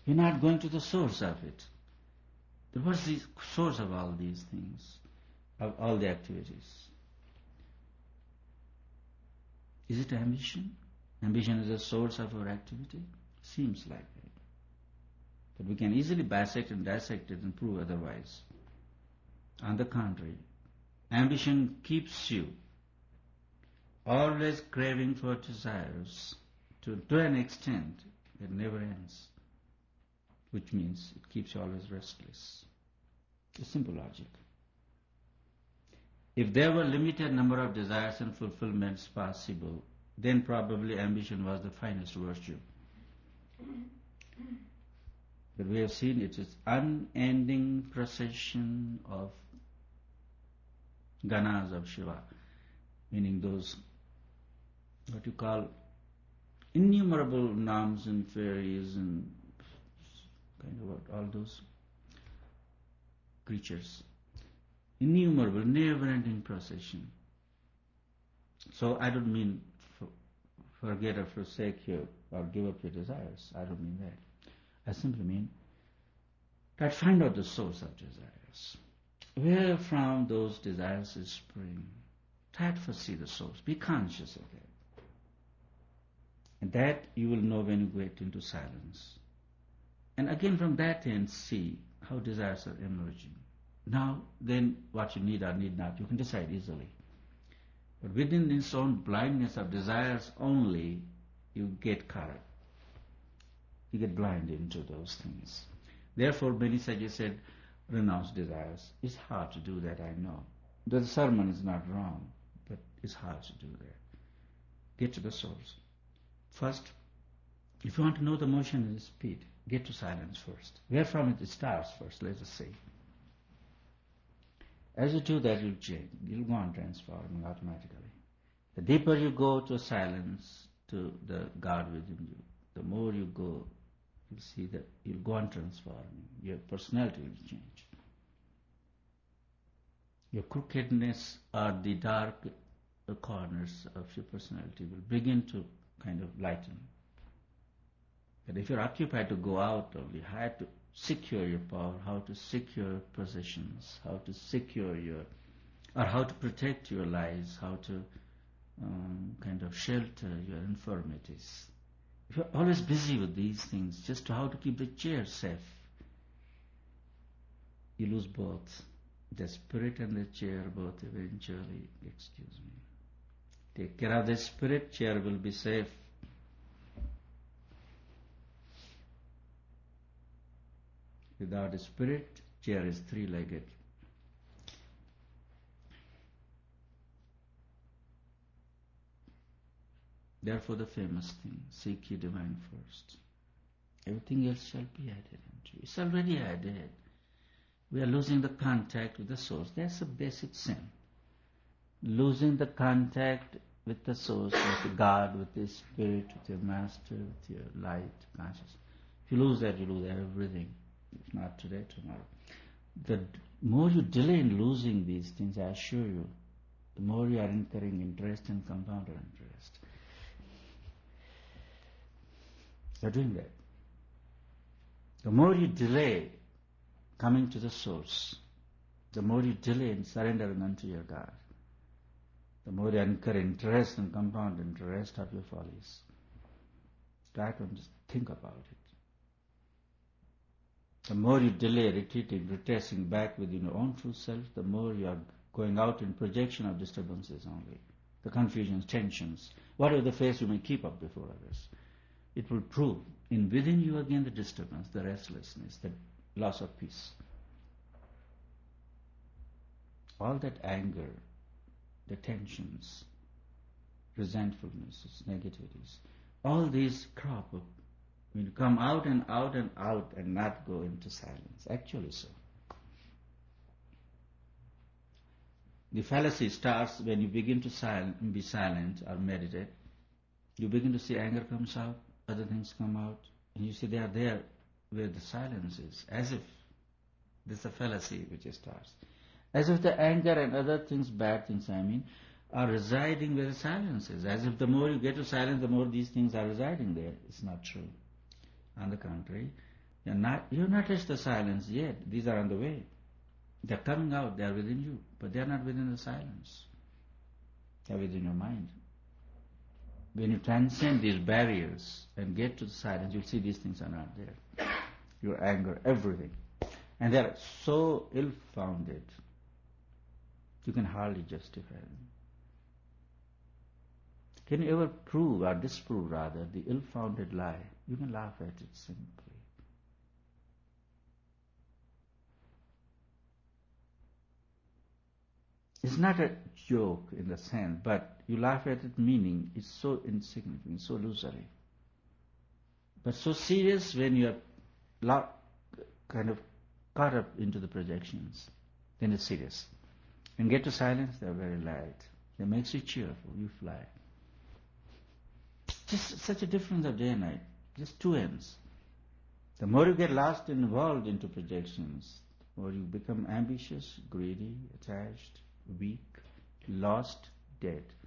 We're not going to the source of it. What's the source of all these things, of all the activities? Is it ambition? Ambition is the source of our activity? Seems like it. But we can easily bisect and dissect it and prove otherwise. On the contrary, ambition keeps you always craving for desires to an extent that never ends, which means it keeps you always restless. It's simple logic. If there were limited number of desires and fulfillments possible, then probably ambition was the finest virtue. But we have seen it is unending procession of ganas of Shiva, meaning those what you call innumerable gnomes and fairies and kind of what, all those creatures. Innumerable, never-ending procession. So I don't mean forget or forsake your or give up your desires. I don't mean that. I simply mean that find out the source of desires. Where from those desires is spring. Try to foresee the source. Be conscious of that. And that you will know when you get into silence. And again from that end see how desires are emerging. Now then what you need or need not, you can decide easily. But within this own blindness of desires only, you get caught up. You get blinded into those things. Therefore many suggested renounce desires. It's hard to do that, I know. The sermon is not wrong, but it's hard to do that. Get to the source. First, if you want to know the motion and the speed, get to silence first. Where from it starts first, let us say. As you do that, you'll change. You'll go on transforming automatically. The deeper you go to silence, to the God within you, the more you go, you'll see that you'll go on transforming. Your personality will change. Your crookedness or the dark corners of your personality will begin to kind of lighten. But if you're occupied to go out only, how to secure your power, how to secure possessions, how to secure or how to protect your lives, how to kind of shelter your infirmities. If you're always busy with these things, just how to keep the chair safe, you lose both. The spirit and the chair both eventually, excuse me. Take care of the spirit, chair will be safe. Without a spirit, chair is three-legged. Therefore the famous thing, seek ye divine first. Everything else shall be added unto you. It's already added. We are losing the contact with the source. That's a basic sin. Losing the contact with the source, with God, with the spirit, with your master, with your light, consciousness. If you lose that, you lose everything. If not today, tomorrow. The more you delay in losing these things, I assure you, the more you are incurring interest and compounded interest. You're doing that. The more you delay coming to the source, the more you delay in surrendering unto your God, the more you incur interest and compound interest of your follies. Try to just think about it. The more you delay retreating, retracing back within your own true self, the more you are going out in projection of disturbances only. The confusions, tensions, whatever the face you may keep up before others. It will prove in within you again the disturbance, the restlessness, the loss of peace. All that anger, the tensions, resentfulnesses, negativities, all these crop up. When you come out and out and out and not go into silence. Actually so. The fallacy starts when you begin to be silent or meditate. You begin to see anger comes out, other things come out, and you see they are there where the silence is. As if this is a fallacy which starts. As if the anger and other things, bad things are residing where the silence is. As if the more you get to silence, the more these things are residing there. It's not true. On the contrary, You've not touched the silence yet. These are on the way. They're coming out, they are within you, but they are not within the silence. They are within your mind. When you transcend these barriers and get to the silence, you'll see these things are not there. Your anger, everything. And they are so ill-founded, you can hardly justify them. Can you ever prove or disprove rather the ill-founded lie? You can laugh at it simply. It's not a joke in the sense, but you laugh at it meaning it's so insignificant, so illusory. But so serious when you are kind of caught up into the projections, then it's serious. When you get to silence, they're very light. It makes you cheerful, you fly. Just such a difference of day and night, just two ends. The more you get lost and involved into projections, the more you become ambitious, greedy, attached, weak, lost, dead.